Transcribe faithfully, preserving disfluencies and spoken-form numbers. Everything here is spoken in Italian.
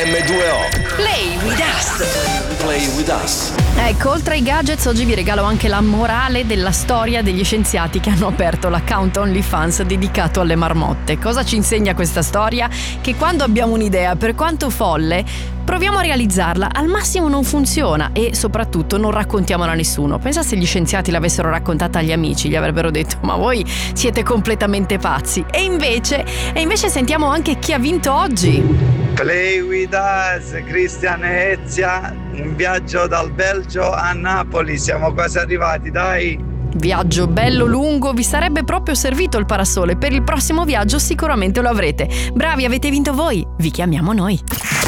emme due o. Play with us. Play with us. Ecco, oltre ai gadgets, oggi vi regalo anche la morale della storia degli scienziati che hanno aperto l'account OnlyFans dedicato alle marmotte. Cosa ci insegna questa storia? Che quando abbiamo un'idea, per quanto folle, proviamo a realizzarla, al massimo non funziona e soprattutto non raccontiamola a nessuno. Pensa se gli scienziati l'avessero raccontata agli amici, gli avrebbero detto ma voi siete completamente pazzi. E invece, e invece sentiamo anche chi ha vinto oggi. Play with us, Cristian e Ezia, un viaggio dal Belgio a Napoli, siamo quasi arrivati, dai! Viaggio bello lungo, vi sarebbe proprio servito il parasole, per il prossimo viaggio sicuramente lo avrete. Bravi, avete vinto voi, vi chiamiamo noi.